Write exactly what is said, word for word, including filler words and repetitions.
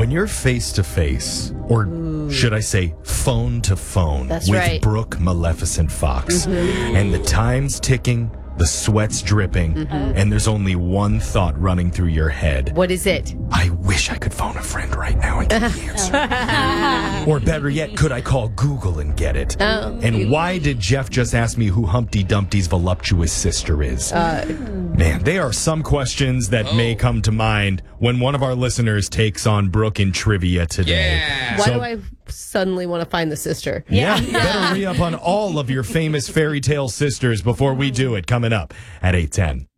When you're face to face, or should I say phone to phone, That's with right. Brooke Maleficent Fox, Mm-hmm. and the time's ticking, the sweat's dripping, Mm-hmm. and there's only one thought running through your head. What is it? I wish I could phone a friend right now and get the answer. Or better yet, could I call Google and get it? Oh. And why did Jeff just ask me who Humpty Dumpty's voluptuous sister is? Uh, Man, there are some questions that may come to mind when one of our listeners takes on Brooke in trivia today. Yeah. Why So- do I suddenly want to find the sister? Yeah, better re-up on all of your famous fairy tale sisters before we do it, coming up at eight ten.